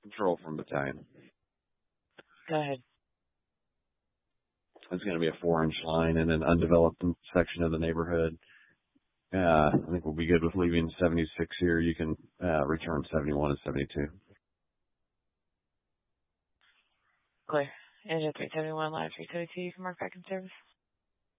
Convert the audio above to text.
Control from battalion. Go ahead. It's going to be a 4-inch line in an undeveloped section of the neighborhood. I think we'll be good with leaving 76 here. You can return 71 and 72. Clear. Engine 371, line 372, you can mark back in service.